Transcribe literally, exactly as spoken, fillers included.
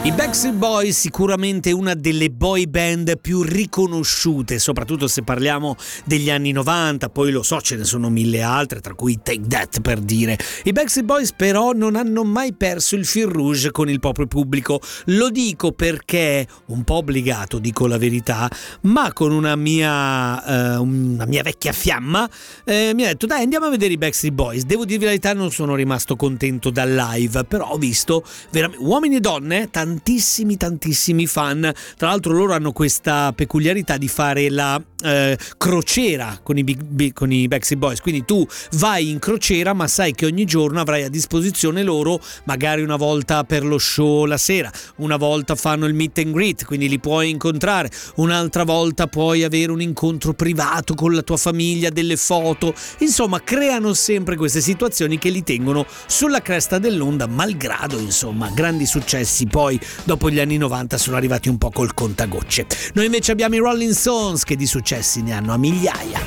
I Backstreet Boys sicuramente una delle boy band più riconosciute, soprattutto se parliamo degli anni novanta, poi lo so ce ne sono mille altre, tra cui Take That per dire. I Backstreet Boys però non hanno mai perso il fil rouge con il proprio pubblico, lo dico perché, un po' obbligato dico la verità, ma con una mia, eh, una mia vecchia fiamma eh, mi ha detto dai andiamo a vedere i Backstreet Boys. Devo dirvi la verità, non sono rimasto contento dal live, però ho visto veramente uomini e donne, tantissimi tantissimi fan. Tra l'altro loro hanno questa peculiarità di fare la eh, crociera con i, big, big, con i Backstreet Boys, quindi tu vai in crociera ma sai che ogni giorno avrai a disposizione loro, magari una volta per lo show la sera, una volta fanno il meet and greet, quindi li puoi incontrare, un'altra volta puoi avere un incontro privato con la tua famiglia, delle foto, insomma creano sempre queste situazioni che li tengono sulla cresta dell'onda, malgrado insomma grandi successi poi dopo gli anni novanta sono arrivati un po' col contagocce. Noi invece abbiamo i Rolling Stones che di successi ne hanno a migliaia.